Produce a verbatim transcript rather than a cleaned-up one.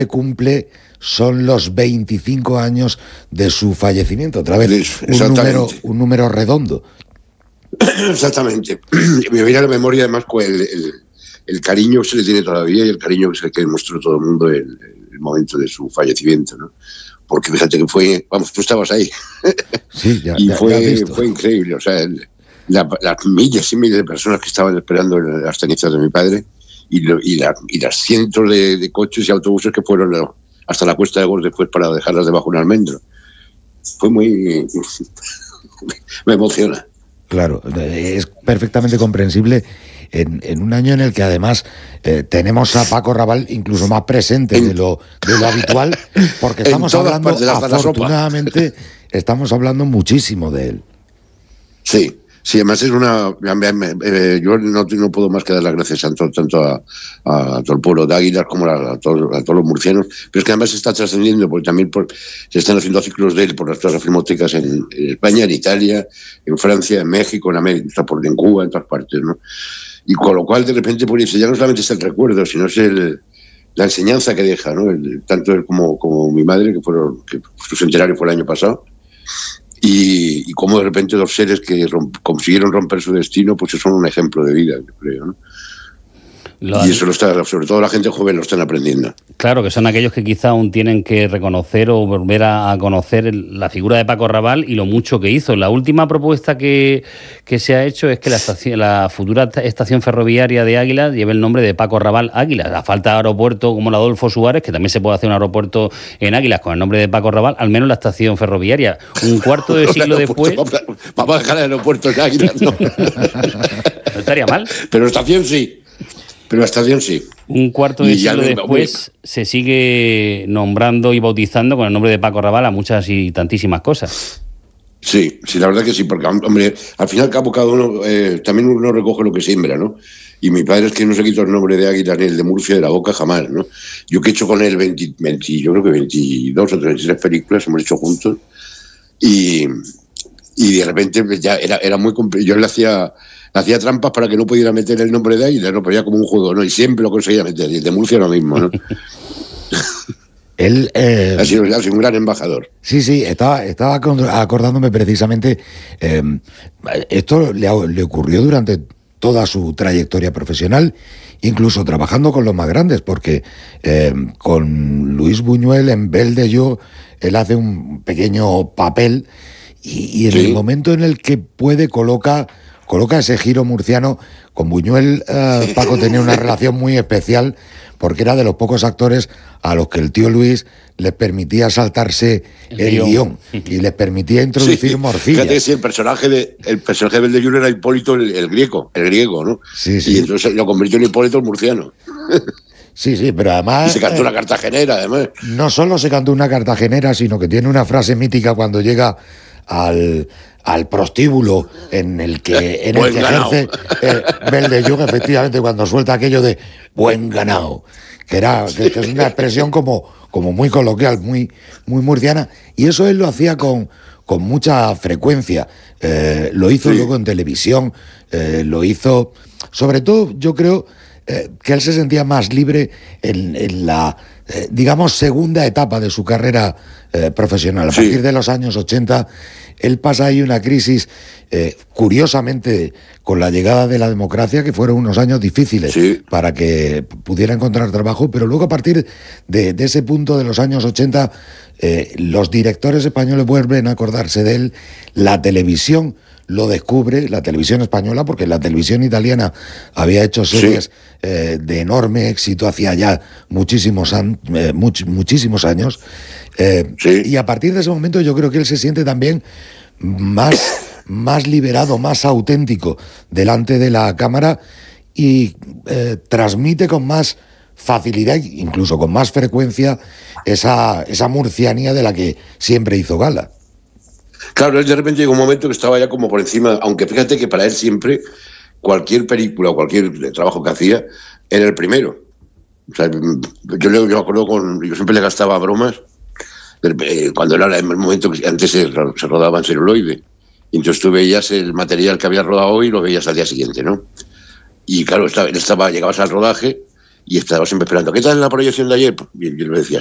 cumple son los veinticinco años de su fallecimiento. Otra vez, un número, un número redondo. Exactamente. Me viene a la memoria además con el, el, el cariño que se le tiene todavía y el cariño que se que demostró todo el mundo el, el momento de su fallecimiento, ¿no? Porque fíjate que fue, vamos, tú estabas ahí. Sí, ya, y ya, fue, ya he visto. fue increíble. O sea, el, la, las miles y miles de personas que estaban esperando las cenizas de mi padre y, lo, y, la, y las cientos de, de coches y autobuses que fueron lo, hasta la Cuesta de Gos después para dejarlas debajo de un almendro. Fue muy... me emociona. Claro, es perfectamente comprensible en, en un año en el que además eh, tenemos a Paco Raval incluso más presente en, de, lo, de lo habitual, porque estamos hablando, afortunadamente, estamos hablando muchísimo de él. Sí. Sí, además es una... Eh, yo no, no puedo más que dar las gracias tanto, tanto a, a todo el pueblo de Águilas como a, a, todos, a todos los murcianos, pero es que además se está trascendiendo, porque también por, se están haciendo ciclos de él por las plazas filmotecas en, en España, en Italia, en Francia, en México, en América, por, en Cuba, en todas partes, ¿no? Y con lo cual, de repente, pues ya no solamente es el recuerdo, sino es el, la enseñanza que deja, ¿no? El, tanto él como, como mi madre, que fueron que su centenario fue el año pasado. Y, y cómo de repente dos seres que romp, consiguieron romper su destino, pues son un ejemplo de vida, yo creo, ¿no? Lo y eso lo está, sobre todo la gente joven lo están aprendiendo. Claro, que son aquellos que quizá aún tienen que reconocer o volver a, a conocer la figura de Paco Raval y lo mucho que hizo. La última propuesta que, que se ha hecho es que la, estación, la futura estación ferroviaria de Águilas lleve el nombre de Paco Raval Águilas. A falta de aeropuerto como el Adolfo Suárez, que también se puede hacer un aeropuerto en Águilas con el nombre de Paco Raval, al menos la estación ferroviaria. Un cuarto de siglo después... Vamos a dejar el aeropuerto en Águilas, ¿no? No estaría mal. Pero la estación sí. Pero la estación sí. Un cuarto de siglo después se sigue nombrando y bautizando con el nombre de Paco Raval a muchas y tantísimas cosas. Sí, sí, la verdad que sí, porque, hombre, al fin y al cabo cada uno, eh, también uno recoge lo que siembra, ¿no? Y mi padre es que no se quitó el nombre de Águila ni el de Murcia de la boca jamás, ¿no? Yo que he hecho con él veinte, veinte, yo creo que veintidós o veintitrés películas, hemos hecho juntos, y, y de repente ya era, era muy complicado. Yo le hacía... Hacía trampas para que no pudiera meter el nombre de Águila, no, pero ya como un juego, ¿no? Y siempre lo conseguía meter. Y el de Murcia lo mismo, ¿no? Él eh, ha, sido, ha sido un gran embajador. Sí, sí, estaba, estaba acordándome precisamente. Eh, esto le, le ocurrió durante toda su trayectoria profesional, incluso trabajando con los más grandes, porque eh, con Luis Buñuel en Belle de Yo, él hace un pequeño papel y, y en sí. el momento en el que puede coloca. Coloca ese giro murciano. Con Buñuel, eh, Paco tenía una relación muy especial porque era de los pocos actores a los que el tío Luis les permitía saltarse el, el guión y les permitía introducir sí, morcillas. Fíjate, sí, el personaje de el personaje de Beldellur era Hipólito el, el griego, el griego, ¿no? Sí, sí. Y entonces lo convirtió en Hipólito el murciano. Sí, sí, pero además... Y se cantó eh, una cartagenera, además. No solo se cantó una cartagenera, sino que tiene una frase mítica cuando llega al... al prostíbulo en el que, en el que ejerce eh, Beldellur, efectivamente, cuando suelta aquello de buen ganado, que era que, que es una expresión como, como muy coloquial, muy, muy murciana, y eso él lo hacía con, con mucha frecuencia. Eh, lo hizo sí. luego en televisión, eh, lo hizo, sobre todo, yo creo eh, que él se sentía más libre en, en la, eh, digamos, segunda etapa de su carrera eh, profesional. A partir sí. de los años ochenta, él pasa ahí una crisis, eh, curiosamente, con la llegada de la democracia, que fueron unos años difíciles sí. para que pudiera encontrar trabajo, pero luego a partir de, de ese punto de los años ochenta, eh, los directores españoles vuelven a acordarse de él, la televisión lo descubre, la televisión española, porque la televisión italiana había hecho series sí. eh, de enorme éxito hacía ya muchísimos, an- eh, much- muchísimos años, eh, sí. y a partir de ese momento yo creo que él se siente también más, más liberado, más auténtico delante de la cámara y eh, transmite con más facilidad, incluso con más frecuencia, esa, esa murcianía de la que siempre hizo gala. Claro, él de repente llegó un momento que estaba ya como por encima, aunque fíjate que para él siempre cualquier película o cualquier trabajo que hacía era el primero. O sea, yo, yo me acuerdo con, yo siempre le gastaba bromas cuando era el momento que antes se, se rodaba en celuloide. Y entonces tú veías el material que había rodado hoy y lo veías al día siguiente, ¿no? Y claro, estaba, estaba, llegabas al rodaje y estaba siempre esperando. ¿Qué tal la proyección de ayer? Y yo le decía,